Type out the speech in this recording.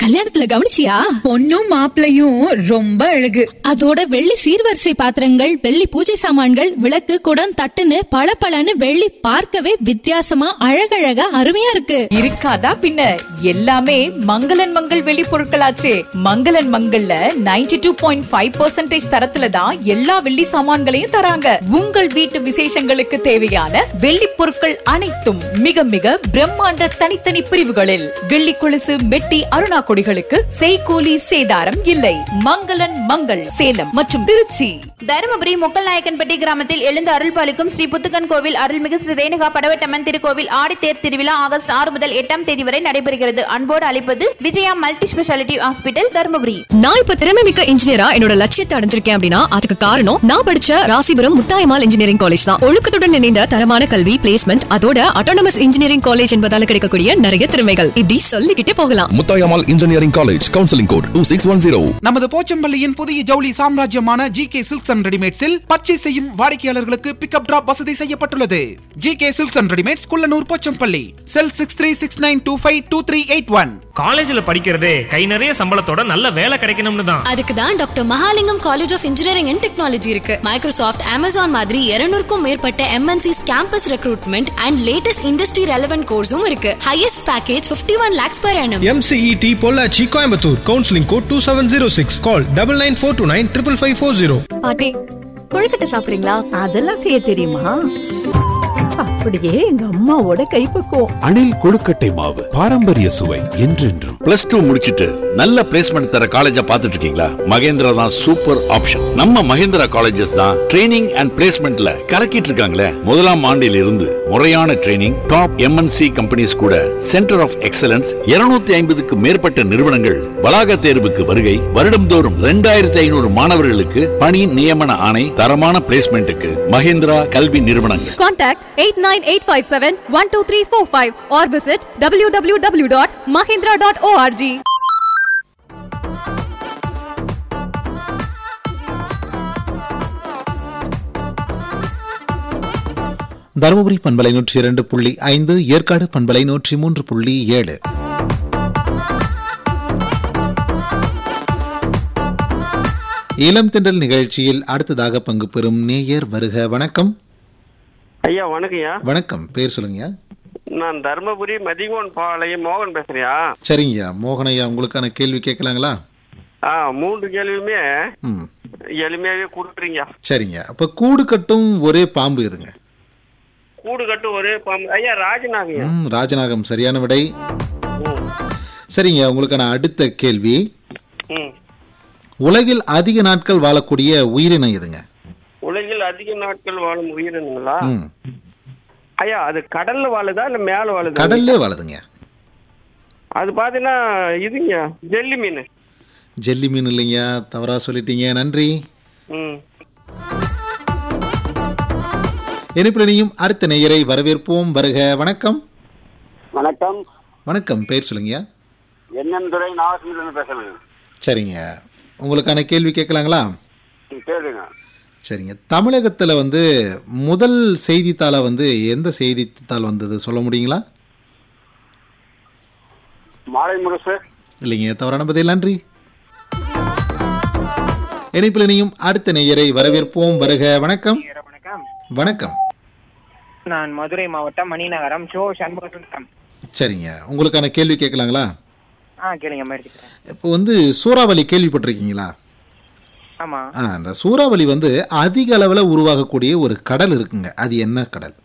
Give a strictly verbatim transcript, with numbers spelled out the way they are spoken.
கல்யாணத்துல கவனிச்சியா? பொண்ணும் மாப்பிளையும் ரொம்ப அழகு. அதோட வெள்ளி சீர்வரிசை பாத்திரங்கள், வெள்ளி பூஜை சாமான்கள், விளக்கு, குடம், தட்டுன்னு பளபளன்னு வெள்ளி பார்க்கவே வித்தியாசமா அழகழகா அருமையா இருக்கு. இருக்காதா பின்ன, எல்லாமே மங்களன் மங்கள் வெள்ளி பொருட்களாச்சே. மங்களன் மங்கள்ல ninety two point five percentage தரத்துல தான் எல்லா வெள்ளி சாமான்களையும் தராங்க. உங்கள் வீட்டு விசேஷங்களுக்கு தேவையான வெள்ளி பொருட்கள் அனைத்தும் மிக மிக பிரம்மாண்ட தனித்தனி பிரிவுகளில். வெள்ளி கொலுசு, மெட்டி, அருணா கொடிகளுக்கு செய்கூலி சேதாரம் இல்லை. மங்களன் மங்கள் சேலம் மற்றும் திருச்சி. தருமபுரி முக்கல்நாயக்கன்பட்டி கிராமத்தில் எழுந்து அருள்பாலிக்கும் ஸ்ரீ புத்துக்கன் கோவில் அருள்மிகு ஸ்ரீ ரேணுகா படவேட்டம்மன் திருக்கோவில் ஆடித்தேர் திருவிழா ஆகஸ்ட் ஆறு முதல் எட்டாம் தேதி வரை நடைபெறுகிறது. அன்போடு அழைப்பது Vijaya multi speciality hospital, Dharmapuri. நான் இப்ப திறமை மிக்க இன்ஜினியரா என்னோட லட்சியத்தை அடைஞ்சிருக்கேன் அப்படின்னா அதுக்கு காரணம் நான் படிச்ச ராசிபுரம் முத்தாயம்மாள் இன்ஜினியரிங் காலேஜ் தான். ஒழுக்கத்துடன் இணைந்த தரமான கல்வி, பிளேஸ்மெண்ட், அதோட அட்டானமஸ் இன்ஜினியரிங் காலேஜ் என்பதால கிடைக்கக்கூடிய நிறைய திறமைகள் இப்படி சொல்லிக்கிட்டே போகலாம். Muthayammal engineering college, counselling code two six one zero. நமது போச்சம்பள்ளியின் புதிய ஜவுளி சாம்ராஜ்யமான G K silks and ரெடிமேட்ஸில் purchase செய்யும் வாடிக்கையாளர்களுக்கு பிக்கப் டிராப் வசதி செய்யப்பட்டுள்ளது. G K silks and readymades, Kullanur, Pochampalli. Sell six three six nine two five two three eight one. காலேஜ்ல படிக்கிறதே கை நிறைய சம்பளத்தோட நல்ல வேலை கிடைக்கணும்னு தான். அதுக்கு தான் doctor Mahalingam college of engineering and technology இருக்கு. மைக்ரோசாஃப்ட், அமேசான் மாதிரி இருநூறுக்கும் மேற்பட்ட MNCs campus recruitment and latest industry relevant கோர்ஸும் இருக்கு. Highest package fifty one lakhs per annum. M C E T Pollachi, Coimbatore. Counselling code two seven zero six. Call double nine four two nine triple five four zero. பாட்டி, கொழுக்கட்டை சாப்பிடுறீங்களா? அதெல்லாம் செய்ய தெரியுமா? அப்படியே எங்க அம்மாவோட கைப்பக்குவம். அணில் கொழுக்கட்டை மாவு, பாரம்பரிய சுவை என்றென்றும். பிளஸ் டூ முடிச்சிட்டு நல்ல பிளேஸ்மெண்ட் தர காலேஜா பாத்துட்டு இருக்கீங்களா? மகேந்திரா தான் சூப்பர் ஆப்ஷன். நம்ம மகேந்திரா காலேஜஸ் தான் ட்ரைனிங் அண்ட் பிளேஸ்மெண்ட்ல கலக்கிட்டு இருக்காங்களே. முதலாம் ஆண்டில் இருந்து முறையான training, top M N C companies கூட சென்டர் ஆஃப் எக்ஸலன்ஸ், இருநூத்தி ஐம்பதுக்கு மேற்பட்ட நிறுவனங்கள் வளாக தேர்வுக்கு வருகை. வருடம்தோறும் இரண்டாயிரத்தி ஐநூறு மாணவர்களுக்கு பணி நியமன ஆணை. தரமான பிளேஸ்மெண்ட்டுக்கு மகேந்திரா கல்வி நிறுவனங்கள். Contact eight nine eight five seven one two three four five or visit w w w dot mahindra dot org. Dharmapuri பண்பலை நூற்றி இரண்டு புள்ளி ஐந்து, ஏற்காடு பண்பலை நூற்றி மூன்று புள்ளி ஏழு. இளம் திண்டல் நிகழ்ச்சியில் அடுத்ததாக பங்கு பெறும் நேயர் வருக. வணக்கம் ஐயா. வணக்கம்யா. வணக்கம். பேர் சொல்லுங்க. நான் தர்மபுரி மதிகோன் பாளையம் மோகன் பேசுறியா? சரிங்கய்யா. மோகன் ஐயா, உங்களுக்கான கேள்வி கேட்கலாங்களா? ஆ, மூன்று கேள்வியுமே எளிமையாவே கொடுக்குறீங்க. சரிங்க. அப்ப கூடு கட்டும் ஒரே பாம்பு எதுங்க? கூடு கட்டும் ஒரே பாம்பு ஐயா, ராஜநாகம். ம், ராஜநாகம் சரியான விடை. சரிங்க, உங்களுக்கான அடுத்த கேள்வி, உலகில் அதிக நாட்கள் வாழக்கூடிய உயிரினம் எதுங்க? உலகில் அதிக நாட்கள் வாழும் உயிரினங்களா ஐயா? அது கடல்ல வாழுதா இல்ல மேல வாழுதா? கடல்ல வாழுதுங்க. அது பாத்தீங்கன்னா இதுங்க ஜெல்லி மீன். ஜெல்லி மீன் இல்லைங்க, தவறா சொல்லிட்டீங்க. நன்றி. இனிப்பிலையும் அடுத்த நேயரை வரவேற்போம். வருக. வணக்கம். வணக்கம். வணக்கம். பேர் சொல்லுங்க. என்எம் துரை, நாகசிலிருந்து பேசுறேன். சரிங்க, உங்களுக்கான கேள்வி கேட்கலாங்களா? கேளுங்க. சரிங்க. தமிழகத்தில் வந்து முதல் செய்தித்தாளை வந்து எந்த செய்தித்தாள் வந்தது சொல்ல முடியுங்களா? மாலை முரசு. இல்லைங்க, தவறான பதில். நன்றி. இணைப்பிலையும் அடுத்த நேயரை வரவேற்போம். வருக. வணக்கம். வணக்கம். வணக்கம். நான் மதுரை மாவட்டம் மணிநகரம் சோ சண்முகம். சரிங்க, உங்களுக்கான கேள்வி கேட்கலாங்களா? ஆ, கேளுங்க. இப்போ வந்து சூறாவளி கேள்விப்பட்டிருக்கீங்களா? ஆமா. அந்த சூறாவளி வந்து அதிக அளவில் உருவாகக்கூடிய ஒரு கடல் இருக்குங்க. அது என்ன கடல்?